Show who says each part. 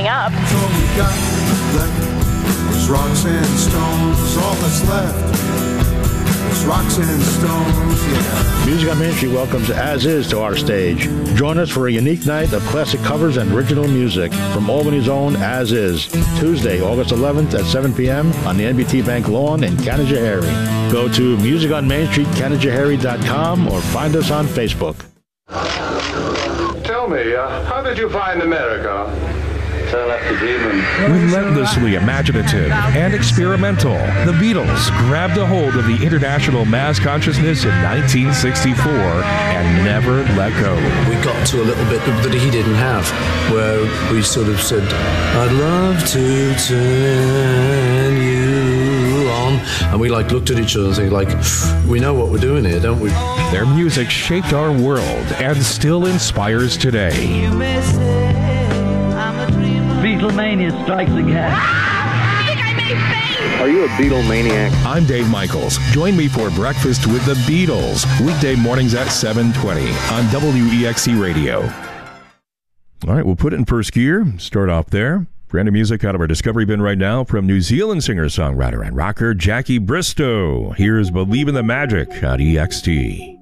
Speaker 1: coming up.
Speaker 2: So we got left is rocks and stones. All that's left is rocks and stones, yeah.
Speaker 3: Music on Main Street welcomes As Is to our stage. Join us for a unique night of classic covers and original music from Albany's own As Is, Tuesday, August 11th at 7 p.m. on the NBT Bank lawn in Canajoharie. Go to musiconmainstreet.canajoharie.com or find us on Facebook.
Speaker 4: Tell me, how did you find America?
Speaker 5: Relentlessly imaginative and experimental, the Beatles grabbed a hold of the international mass consciousness in 1964 and never let go.
Speaker 6: We got to a little bit that he didn't have, where we sort of said, I'd love to turn you on. And we looked at each other and said, we know what we're doing here, don't we?
Speaker 5: Their music shaped our world and still inspires today.
Speaker 7: You may say I'm a dreamer. Beatlemania strikes again.
Speaker 8: I think I may faint.
Speaker 9: Are you a Beatlemaniac?
Speaker 5: I'm Dave Michaels. Join me for Breakfast with the Beatles, weekday mornings at 7:20 on WEXC Radio. All right, we'll put it in first gear. Start off there. Brand new music out of our Discovery Bin right now from New Zealand singer-songwriter and rocker Jackie Bristow. Here's Believe in the Magic on EXT.